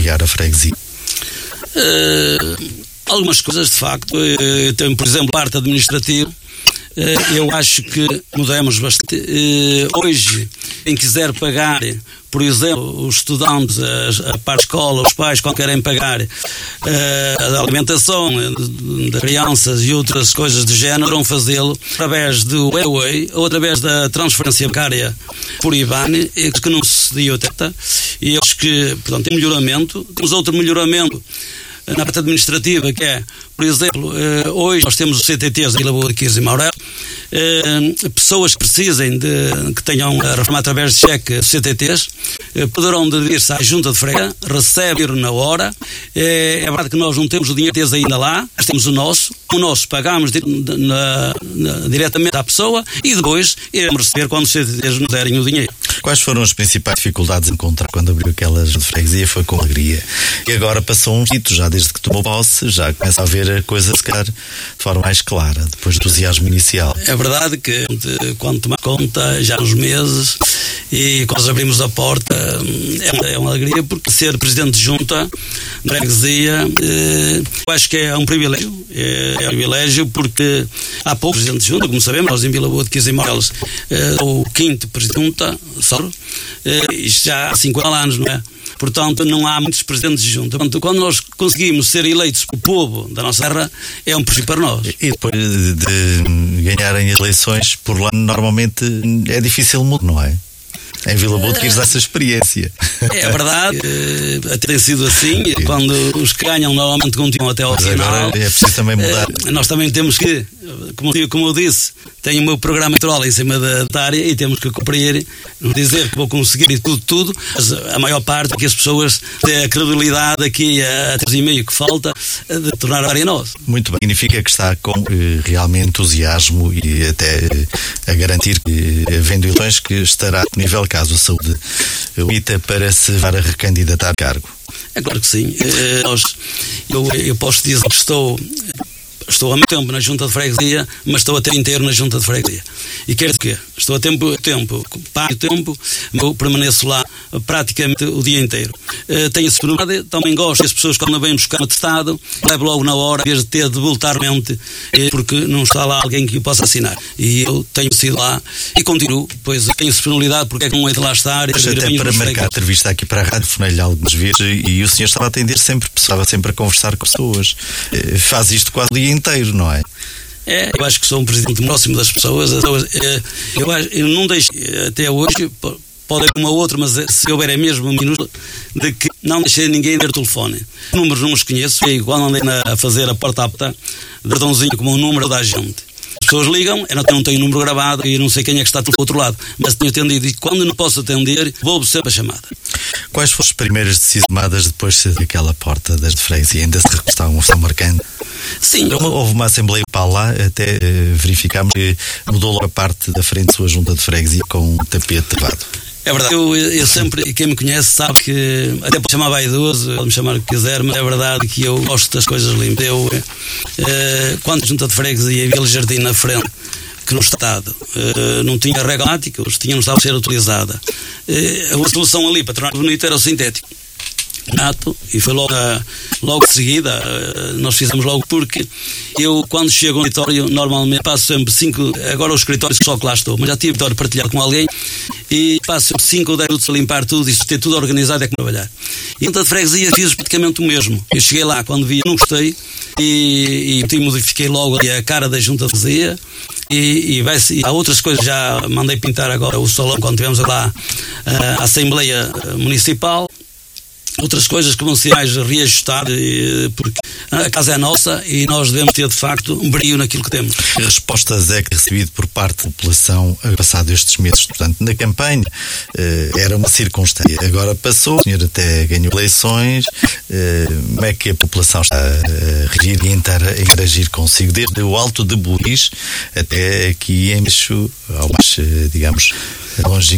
apoiar a freguesia? Algumas coisas, de facto. Tem, por exemplo, parte administrativa. Eu acho que mudamos bastante. Hoje, quem quiser pagar, por exemplo, os estudantes, a parte de escola, os pais, quando querem pagar a alimentação das crianças e outras coisas do género, vão fazê-lo através do Airway ou através da transferência bancária por IBAN, que não sucediu até. E acho que, portanto, tem melhoramento. Temos outro melhoramento na parte administrativa, que é, por exemplo, hoje nós temos os CTTs em Vila Boa de Quires e Maurel. Pessoas que precisem que tenham a reforma através de cheque CTTs poderão dirigir-se à junta de freguesia, recebem na hora. É verdade que nós não temos o dinheiro deles ainda lá, nós temos o nosso pagamos diretamente à pessoa e depois iremos receber quando os CTTs nos derem o dinheiro. Quais foram as principais dificuldades a encontrar quando abriu aquelas de freguesia? Foi com alegria. E agora passou um título, já desde que tomou posse, já começa a ver a coisa se calhar de forma mais clara, depois do entusiasmo inicial. É verdade que quando tomar conta, já há uns meses, e quando abrimos a porta, é uma alegria, porque ser presidente de junta da freguesia, eu acho que é um privilégio. É um privilégio porque há poucos presidentes de junta, como sabemos, nós em Vila Boa de Quires e Morelos, o 5º presidente de junta, isto já há 50 anos, não é? Portanto, não há muitos presidentes de junta. Portanto, quando nós conseguimos ser eleitos pelo povo da nossa terra, é um privilégio para nós. E depois de ganharem as eleições por lá, normalmente é difícil mudar, não é? Em Vila Boa de Quires essa experiência. É verdade, até tem sido assim. Quando os que ganham normalmente continuam até ao final. Agora é preciso também mudar. Nós também temos que, como eu disse, tenho o meu programa eleitoral em cima da área e temos que cumprir, não dizer que vou conseguir tudo, mas a maior parte que as pessoas têm a credibilidade aqui a 3,5 que falta de tornar a área nossa. Muito bem, significa que está com realmente entusiasmo e até a garantir que, havendo eleições, que estará disponível caso a saúde permita para se levar a recandidatar a cargo. É claro que sim. Eu posso dizer que estou há muito tempo na junta de freguesia, mas estou a tempo inteiro na junta de freguesia. E quer dizer que estou a tempo, eu permaneço lá praticamente o dia inteiro. Tenho a segurança, também gosto que as pessoas quando vêm buscar o atestado, levo logo na hora, em vez de ter de voltar mente, porque não está lá alguém que o possa assinar. E eu tenho sido lá e continuo, pois tenho disponibilidade porque é que não hei de lá estar. Mas até para marcar a entrevista aqui para a rádio, fonei-lhe algumas vezes e o senhor estava a atender sempre, estava sempre a conversar com pessoas. Faz isto quase o dia inteiro, não é? Eu acho que sou um presidente próximo das pessoas. Eu não deixo, até hoje, pode haver uma outra, mas se houver é mesmo um minuto, de que não deixei ninguém ver o telefone. Números não os conheço, e quando andei a fazer a porta apta, botãozinho como um número da gente. As pessoas ligam, eu não tenho o número gravado e não sei quem é que está do outro lado, mas tenho atendido e quando não posso atender, vou sempre a chamada. Quais foram as primeiras decisões tomadas depois daquela porta das de freguesia? Ainda se recordavam uma marcante? Sim. Houve uma assembleia para lá, até verificámos que mudou logo a parte da frente da sua junta de freguesia com um tapete levado. É verdade, eu sempre, quem me conhece sabe que, até pode chamar vaidoso, pode me chamar o que quiser, mas é verdade que eu gosto das coisas limpas. Quando a junta de freguesia havia o jardim na frente, que no estado não tinha regra automática, não estava a ser utilizada. A solução ali para tornar bonito era o sintético. E foi logo de seguida, nós fizemos logo, porque eu quando chego ao escritório normalmente passo sempre 5, agora os escritórios só que lá estou, mas já tive de partilhar com alguém e passo 5 ou 10 minutos a limpar tudo e ter tudo organizado é como trabalhar. E então de freguesia fiz praticamente o mesmo. Eu cheguei lá quando vi, não gostei e modifiquei logo ali a cara da junta de freguesia e há outras coisas, já mandei pintar agora o salão quando tivemos lá a Assembleia Municipal. Outras coisas que vão ser mais reajustar, porque a casa é nossa e nós devemos ter de facto um brilho naquilo que temos. Que respostas é que recebido por parte da população passado estes meses? Portanto, na campanha era uma circunstância, agora passou, o senhor até ganhou eleições, como é que a população está a reagir e a interagir consigo, desde o Alto de Boris até aqui em baixo, ao mais, digamos, longe